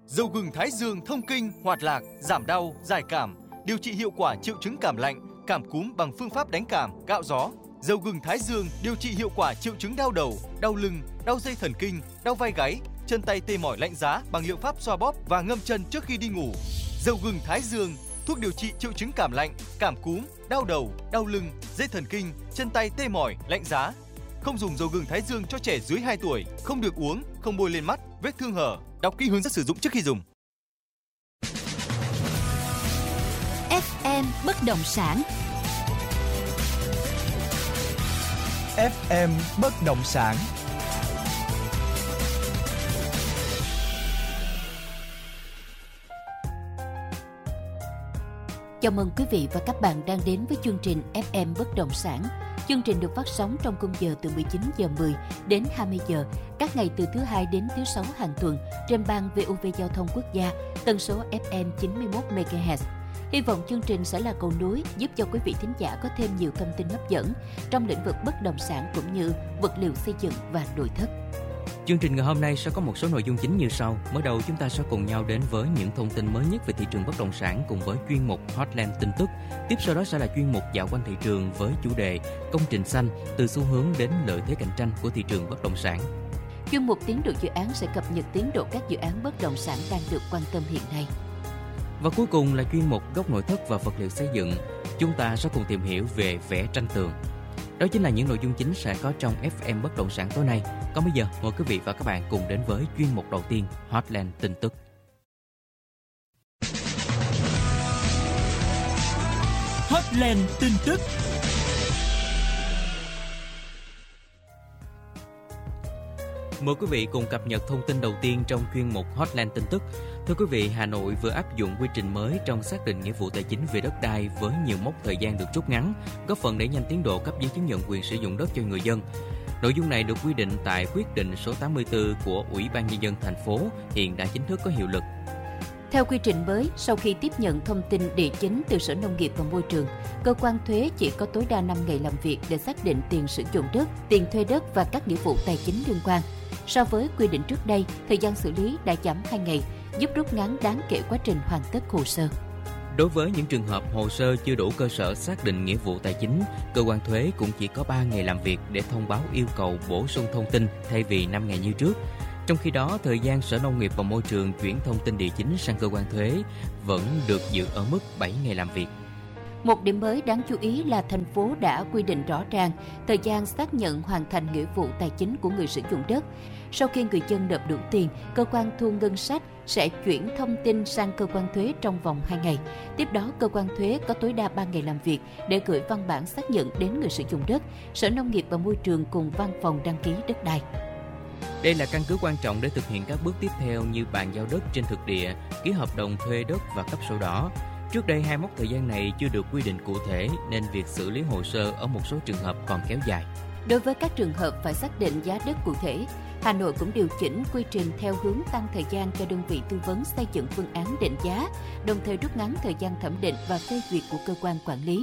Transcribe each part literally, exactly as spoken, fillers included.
Dầu gừng Thái Dương thông kinh, hoạt lạc, giảm đau, giải cảm, điều trị hiệu quả triệu chứng cảm lạnh, cảm cúm bằng phương pháp đánh cảm, cạo gió. Dầu gừng Thái Dương điều trị hiệu quả triệu chứng đau đầu, đau lưng, đau dây thần kinh, đau vai gáy, chân tay tê mỏi lạnh giá bằng liệu pháp xoa bóp và ngâm chân trước khi đi ngủ. Dầu gừng Thái Dương, thuốc điều trị triệu chứng cảm lạnh, cảm cúm, đau đầu, đau lưng, dây thần kinh, chân tay tê mỏi, lạnh giá. Không dùng dầu gừng Thái Dương cho trẻ dưới hai tuổi, không được uống, không bôi lên mắt, vết thương hở. Đọc kỹ hướng dẫn sử dụng trước khi dùng. ép em bất động sản. ép em bất động sản. Chào mừng quý vị và các bạn đang đến với chương trình ép em bất động sản. Chương trình được phát sóng trong khung giờ từ mười chín giờ mười đến hai mươi giờ các ngày từ thứ hai đến thứ sáu hàng tuần trên ban vê o vê Giao thông Quốc gia, tần số ép em chín mươi mốt mê ga héc. Hy vọng chương trình sẽ là cầu nối giúp cho quý vị thính giả có thêm nhiều thông tin hấp dẫn trong lĩnh vực bất động sản cũng như vật liệu xây dựng và nội thất. Chương trình ngày hôm nay sẽ có một số nội dung chính như sau. Mới đầu chúng ta sẽ cùng nhau đến với những thông tin mới nhất về thị trường bất động sản cùng với chuyên mục Hotline tin tức. Tiếp sau đó sẽ là chuyên mục dạo quanh thị trường với chủ đề công trình xanh, từ xu hướng đến lợi thế cạnh tranh của thị trường bất động sản. Chuyên mục tiến độ dự án sẽ cập nhật tiến độ các dự án bất động sản đang được quan tâm hiện nay. Và cuối cùng là chuyên mục góc nội thất và vật liệu xây dựng. Chúng ta sẽ cùng tìm hiểu về vẽ tranh tường. Đó chính là những nội dung chính sẽ có trong ép em bất động sản tối nay. Còn bây giờ, mời quý vị và các bạn cùng đến với chuyên mục đầu tiên, Hotline tin tức. Hotline tin tức. Mời quý vị cùng cập nhật thông tin đầu tiên trong chuyên mục Hotline tin tức. Thưa quý vị, Hà Nội vừa áp dụng quy trình mới trong xác định nghĩa vụ tài chính về đất đai với nhiều mốc thời gian được rút ngắn, góp phần đẩy nhanh tiến độ cấp giấy chứng nhận quyền sử dụng đất cho người dân. Nội dung này được quy định tại quyết định số tám mươi tư của Ủy ban Nhân dân thành phố, hiện đã chính thức có hiệu lực. Theo quy trình mới, sau khi tiếp nhận thông tin địa chính từ Sở Nông nghiệp và Môi trường, cơ quan thuế chỉ có tối đa năm ngày làm việc để xác định tiền sử dụng đất, tiền thuê đất và các nghĩa vụ tài chính liên quan. So với quy định trước đây, thời gian xử lý đã giảm hai ngày, giúp rút ngắn đáng kể quá trình hoàn tất hồ sơ. Đối với những trường hợp hồ sơ chưa đủ cơ sở xác định nghĩa vụ tài chính, cơ quan thuế cũng chỉ có ba ngày làm việc để thông báo yêu cầu bổ sung thông tin thay vì năm ngày như trước. Trong khi đó, thời gian Sở Nông nghiệp và Môi trường chuyển thông tin địa chính sang cơ quan thuế vẫn được giữ ở mức bảy ngày làm việc. Một điểm mới đáng chú ý là thành phố đã quy định rõ ràng thời gian xác nhận hoàn thành nghĩa vụ tài chính của người sử dụng đất. Sau khi người dân nộp đủ tiền, cơ quan thu ngân sách sẽ chuyển thông tin sang cơ quan thuế trong vòng hai ngày. Tiếp đó, cơ quan thuế có tối đa ba ngày làm việc để gửi văn bản xác nhận đến người sử dụng đất, Sở Nông nghiệp và Môi trường cùng văn phòng đăng ký đất đai. Đây là căn cứ quan trọng để thực hiện các bước tiếp theo như bàn giao đất trên thực địa, ký hợp đồng thuê đất và cấp sổ đỏ. Trước đây, hai mốc thời gian này chưa được quy định cụ thể nên việc xử lý hồ sơ ở một số trường hợp còn kéo dài. Đối với các trường hợp phải xác định giá đất cụ thể, Hà Nội cũng điều chỉnh quy trình theo hướng tăng thời gian cho đơn vị tư vấn xây dựng phương án định giá, đồng thời rút ngắn thời gian thẩm định và phê duyệt của cơ quan quản lý.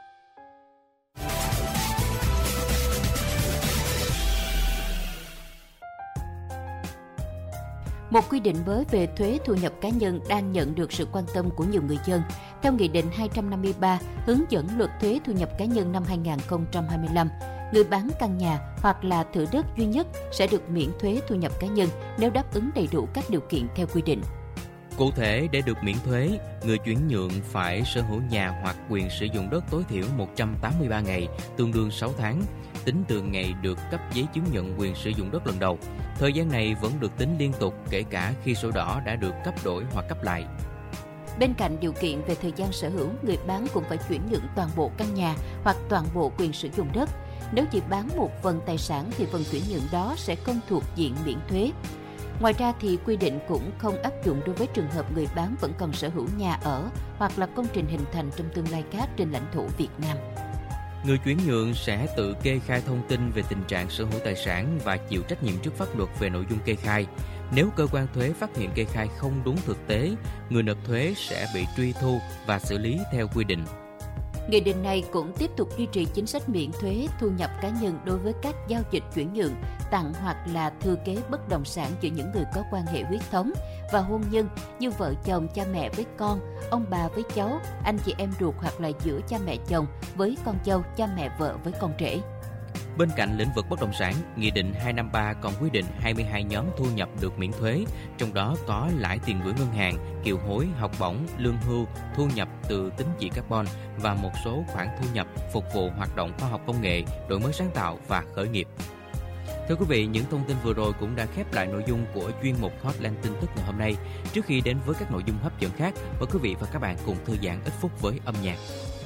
Một quy định mới về thuế thu nhập cá nhân đang nhận được sự quan tâm của nhiều người dân. Theo Nghị định hai trăm năm mươi ba hướng dẫn luật thuế thu nhập cá nhân năm hai không hai lăm, người bán căn nhà hoặc là thửa đất duy nhất sẽ được miễn thuế thu nhập cá nhân nếu đáp ứng đầy đủ các điều kiện theo quy định. Cụ thể, để được miễn thuế, người chuyển nhượng phải sở hữu nhà hoặc quyền sử dụng đất tối thiểu một trăm tám mươi ba ngày, tương đương sáu tháng, tính từ ngày được cấp giấy chứng nhận quyền sử dụng đất lần đầu. Thời gian này vẫn được tính liên tục kể cả khi sổ đỏ đã được cấp đổi hoặc cấp lại. Bên cạnh điều kiện về thời gian sở hữu, người bán cũng phải chuyển nhượng toàn bộ căn nhà hoặc toàn bộ quyền sử dụng đất. Nếu chỉ bán một phần tài sản thì phần chuyển nhượng đó sẽ không thuộc diện miễn thuế. Ngoài ra thì quy định cũng không áp dụng đối với trường hợp người bán vẫn còn sở hữu nhà ở hoặc là công trình hình thành trong tương lai khác trên lãnh thổ Việt Nam. Người chuyển nhượng sẽ tự kê khai thông tin về tình trạng sở hữu tài sản và chịu trách nhiệm trước pháp luật về nội dung kê khai. Nếu cơ quan thuế phát hiện kê khai không đúng thực tế, người nộp thuế sẽ bị truy thu và xử lý theo quy định. Nghị định này cũng tiếp tục duy trì chính sách miễn thuế thu nhập cá nhân đối với các giao dịch chuyển nhượng, tặng hoặc là thừa kế bất động sản giữa những người có quan hệ huyết thống và hôn nhân như vợ chồng, cha mẹ với con, ông bà với cháu, anh chị em ruột hoặc là giữa cha mẹ chồng với con dâu, cha mẹ vợ với con rể. Bên cạnh lĩnh vực bất động sản, Nghị định hai năm ba còn quy định hai mươi hai nhóm thu nhập được miễn thuế, trong đó có lãi tiền gửi ngân hàng, kiều hối, học bổng, lương hưu, thu nhập từ tín chỉ carbon và một số khoản thu nhập phục vụ hoạt động khoa học công nghệ, đổi mới sáng tạo và khởi nghiệp. Thưa quý vị, những thông tin vừa rồi cũng đã khép lại nội dung của chuyên mục Hotline tin tức ngày hôm nay. Trước khi đến với các nội dung hấp dẫn khác, mời quý vị và các bạn cùng thư giãn ít phút với âm nhạc.